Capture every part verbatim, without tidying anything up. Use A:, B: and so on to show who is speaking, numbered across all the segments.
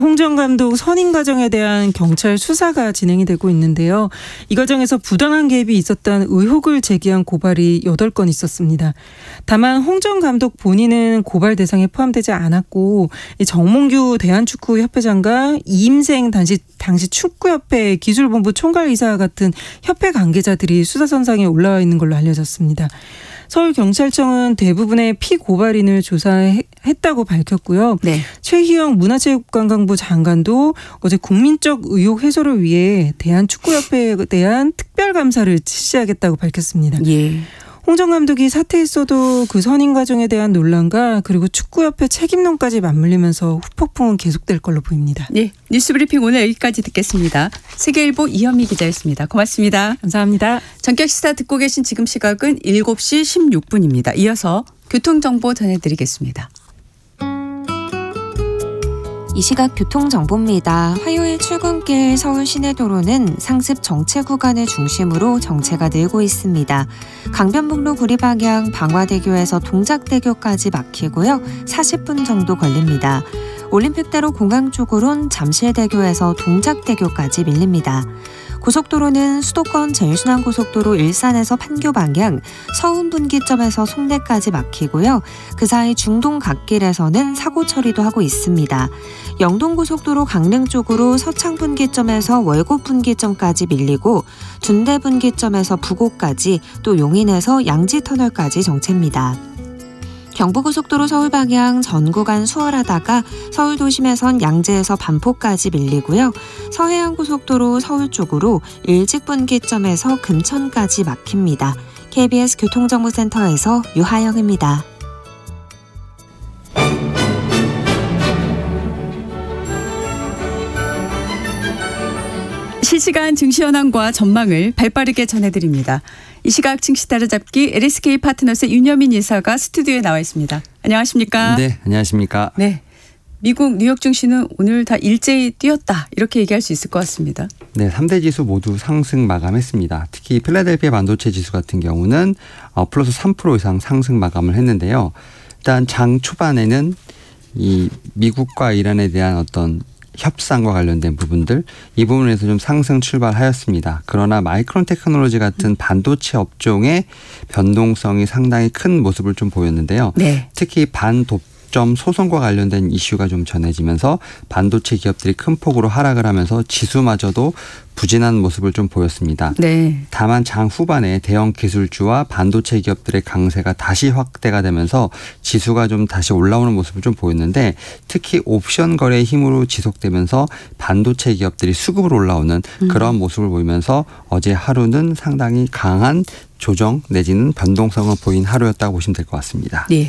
A: 홍 전 감독 선임 과정에 대한 경찰 수사가 진행이 되고 있는데요. 이 과정에서 부당한 개입이 있었다는 의혹을 제기한 고발이 여덟 건 있었습니다. 다만 홍 전 감독 본인은 고발 대상에 포함되지 않았고 정몽규 대한축구협회장과 이임생 당시, 당시 축구협회 기술본부 총괄이사 같은 협회 관계자들이 수사선상에 올라와 있는 걸로 알려졌습니다. 서울경찰청은 대부분의 피고발인을 조사했다고 밝혔고요.
B: 네.
A: 최희영 문화체육관광부 장관도 어제 국민적 의혹 해소를 위해 대한축구협회에 대한 특별감사를 실시하겠다고 밝혔습니다.
B: 예.
A: 홍 전 감독이 사퇴했어도 그 선임 과정에 대한 논란과 그리고 축구협회 책임론까지 맞물리면서 후폭풍은 계속될 걸로 보입니다.
B: 네, 뉴스브리핑 오늘 여기까지 듣겠습니다. 세계일보 이현미 기자였습니다. 고맙습니다.
A: 감사합니다.
B: 전격 시사 듣고 계신 지금 시각은 일곱 시 십육 분입니다. 이어서 교통정보 전해드리겠습니다.
C: 이 시각 교통정보입니다. 화요일 출근길 서울 시내도로는 상습 정체 구간을 중심으로 정체가 늘고 있습니다. 강변북로 구리 방향 방화대교에서 동작대교까지 막히고요. 사십 분 정도 걸립니다. 올림픽대로 공항 쪽으론 잠실대교에서 동작대교까지 밀립니다. 고속도로는 수도권 제일순환고속도로 일산에서 판교 방향 서운 분기점에서 송내까지 막히고요. 그 사이 중동 갓길에서는 사고 처리도 하고 있습니다. 영동고속도로 강릉 쪽으로 서창 분기점에서 월곡 분기점까지 밀리고 둔대 분기점에서 부곡까지 또 용인에서 양지터널까지 정체입니다. 경부고속도로 서울 방향 전 구간 수월하다가 서울 도심에선 양재에서 반포까지 밀리고요. 서해안고속도로 서울 쪽으로 일직 분기점에서 금천까지 막힙니다. 케이비에스 교통정보센터에서 유하영입니다.
B: 실시간 증시 현황과 전망을 발빠르게 전해드립니다. 이 시각 증시 따라잡기 엘에스케이 파트너스의 윤여민 이사가 스튜디오에 나와 있습니다. 안녕하십니까?
D: 네, 안녕하십니까?
B: 네, 미국 뉴욕 증시는 오늘 다 일제히 뛰었다 이렇게 얘기할 수 있을 것 같습니다.
D: 네, 삼 대 지수 모두 상승 마감했습니다. 특히 필라델피아 반도체 지수 같은 경우는 플러스 삼 퍼센트 이상 상승 마감을 했는데요. 일단 장 초반에는 이 미국과 이란에 대한 어떤 협상과 관련된 부분들 이 부분에서 좀 상승 출발하였습니다. 그러나 마이크론 테크놀로지 같은 반도체 업종의 변동성이 상당히 큰 모습을 좀 보였는데요.
B: 네.
D: 특히 반독점 소송과 관련된 이슈가 좀 전해지면서 반도체 기업들이 큰 폭으로 하락을 하면서 지수마저도 부진한 모습을 좀 보였습니다.
B: 네.
D: 다만 장 후반에 대형 기술주와 반도체 기업들의 강세가 다시 확대가 되면서 지수가 좀 다시 올라오는 모습을 좀 보였는데 특히 옵션 거래의 힘으로 지속되면서 반도체 기업들이 수급으로 올라오는 그런 모습을 보이면서 어제 하루는 상당히 강한 조정 내지는 변동성을 보인 하루였다고 보시면 될 것 같습니다.
B: 네.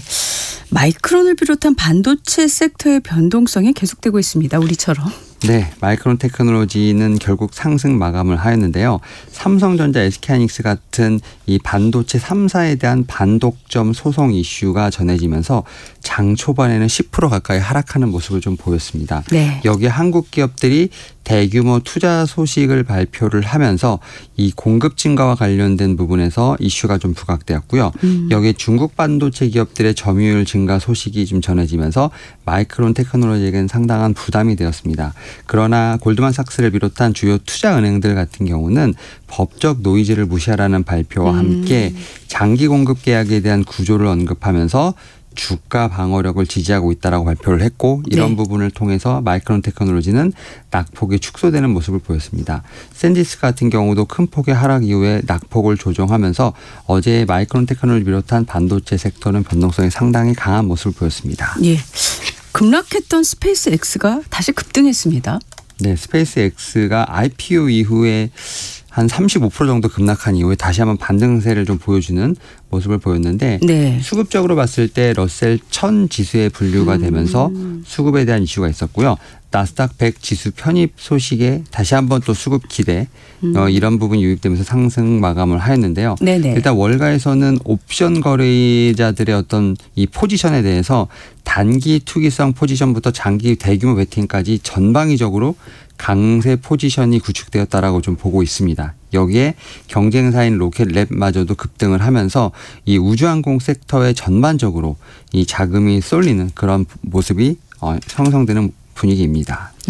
B: 마이크론을 비롯한 반도체 섹터의 변동성이 계속되고 있습니다. 우리처럼.
D: 네, 마이크론 테크놀로지는 결국 상승 마감을 하였는데요. 삼성전자, 에스케이하이닉스 같은 이 반도체 삼 사에 대한 반독점 소송 이슈가 전해지면서 장 초반에는 십 퍼센트 가까이 하락하는 모습을 좀 보였습니다.
B: 네.
D: 여기에 한국 기업들이 대규모 투자 소식을 발표를 하면서 이 공급 증가와 관련된 부분에서 이슈가 좀 부각되었고요. 음. 여기에 중국 반도체 기업들의 점유율 증가 소식이 좀 전해지면서 마이크론 테크놀로지에게는 상당한 부담이 되었습니다. 그러나 골드만삭스를 비롯한 주요 투자은행들 같은 경우는 법적 노이즈를 무시하라는 발표와 함께 장기 공급 계약에 대한 구조를 언급하면서 주가 방어력을 지지하고 있다라고 발표를 했고 이런 네. 부분을 통해서 마이크론 테크놀로지는 낙폭이 축소되는 모습을 보였습니다. 샌디스 같은 경우도 큰 폭의 하락 이후에 낙폭을 조정하면서 어제 마이크론 테크놀로지 비롯한 반도체 섹터는 변동성이 상당히 강한 모습을 보였습니다.
B: 예. 급락했던 스페이스 X가 다시 급등했습니다.
D: 네, 스페이스 X가 아이피오 이후에 한 삼십오 퍼센트 정도 급락한 이후에 다시 한번 반등세를 좀 보여주는 모습을 보였는데
B: 네.
D: 수급적으로 봤을 때 러셀 천 지수에 분류가 되면서 음. 수급에 대한 이슈가 있었고요. 나스닥 백 지수 편입 소식에 다시 한번 또 수급 기대 음. 어, 이런 부분이 유입되면서 상승 마감을 하였는데요.
B: 네네.
D: 일단 월가에서는 옵션 거래자들의 어떤 이 포지션에 대해서 단기 투기성 포지션부터 장기 대규모 베팅까지 전방위적으로 강세 포지션이 구축되었다라고 좀 보고 있습니다. 여기에 경쟁사인 로켓랩마저도 급등을 하면서 이 우주항공 섹터에 전반적으로 이 자금이 쏠리는 그런 모습이 형성되는 분위기입니다.